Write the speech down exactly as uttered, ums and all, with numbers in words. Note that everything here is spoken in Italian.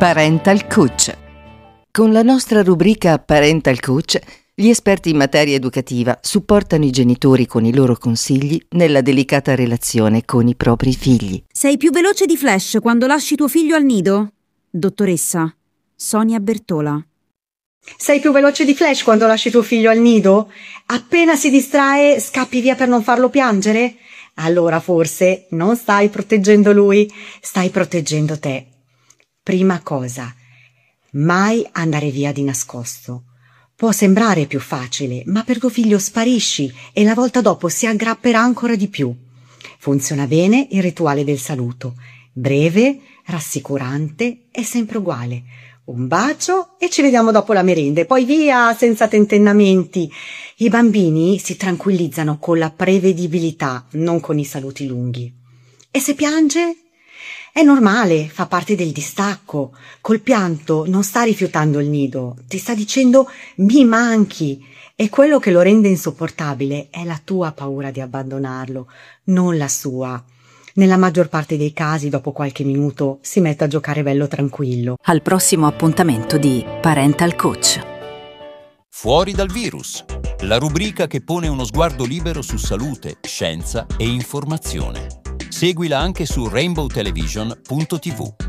Parental Coach. Con la nostra rubrica Parental Coach, gli esperti in materia educativa supportano i genitori con i loro consigli nella delicata relazione con i propri figli. Sei più veloce di Flash quando lasci tuo figlio al nido? Dottoressa Sonia Bertola. Sei più veloce di Flash quando lasci tuo figlio al nido? Appena si distrae, scappi via per non farlo piangere? Allora forse non stai proteggendo lui, stai proteggendo te. Prima cosa, mai andare via di nascosto. Può sembrare più facile, ma per tuo figlio sparisci e la volta dopo si aggrapperà ancora di più. Funziona bene il rituale del saluto. Breve, rassicurante e sempre uguale. Un bacio e ci vediamo dopo la merenda e poi via senza tentennamenti. I bambini si tranquillizzano con la prevedibilità, non con i saluti lunghi. E se piange? È normale, fa parte del distacco. Col pianto non sta rifiutando il nido, ti sta dicendo mi manchi. E quello che lo rende insopportabile è la tua paura di abbandonarlo, non la sua. Nella maggior parte dei casi, dopo qualche minuto, si mette a giocare bello tranquillo. Al prossimo appuntamento di Parental Coach. Fuori dal virus, la rubrica che pone uno sguardo libero su salute, scienza e informazione. Seguila anche su rainbow television punto tivù.